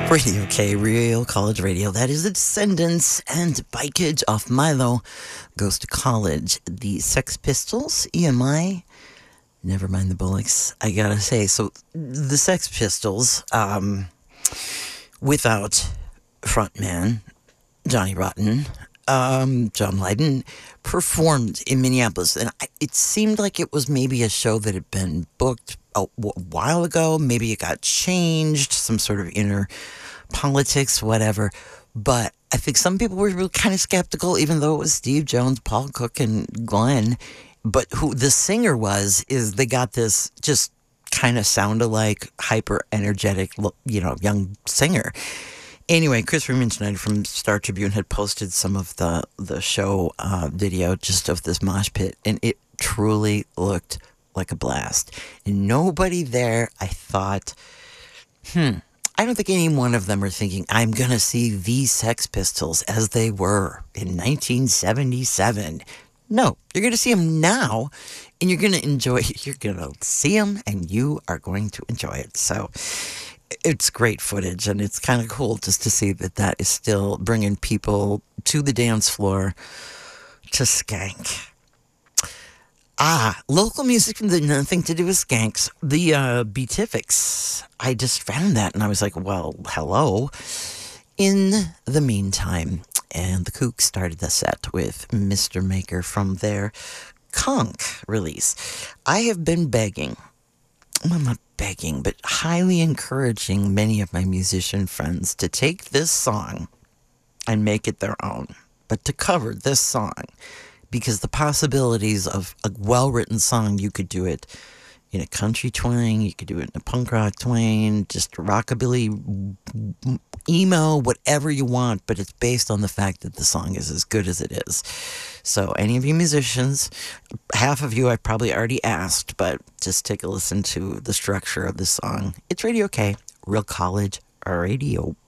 Radio K, Real College Radio. That is the Descendants and Bikeage off Milo Goes to College. The Sex Pistols, EMI, never mind the Bullocks. I gotta say, so the Sex Pistols, without frontman Johnny Rotten, John Lydon, performed in Minneapolis. And it seemed like it was maybe a show that had been booked a while ago. Maybe it got changed, some sort of inner politics, whatever. But I think some people were really kind of skeptical, even though it was Steve Jones, Paul Cook, and Glenn. But who the singer was, is they got this just kind of sounded like hyper energetic, young singer. Anyway, Chris Riemenschneider from Star Tribune had posted some of the show video just of this mosh pit, and it truly looked like a blast. And nobody there, I thought, I don't think any one of them are thinking, I'm going to see the Sex Pistols as they were in 1977. No, you're going to see them now, and you're going to enjoy it. You're going to see them, and you are going to enjoy it. So it's great footage, and it's kind of cool just to see that is still bringing people to the dance floor to skank. Local music from nothing to do with skanks. The Beatifics. I just found that, and I was like, well, hello. In the meantime, and the Kooks started the set with Mr. Maker from their Conk release. I have been begging, well, not begging, but highly encouraging many of my musician friends to take this song and make it their own, but to cover this song, because the possibilities of a well-written song, you could do it in a country twang, you could do it in a punk rock twang, just rockabilly, emo, whatever you want, but it's based on the fact that the song is as good as it is. So any of you musicians, half of you I've probably already asked, but just take a listen to the structure of this song. It's Radio K, Real College Radio.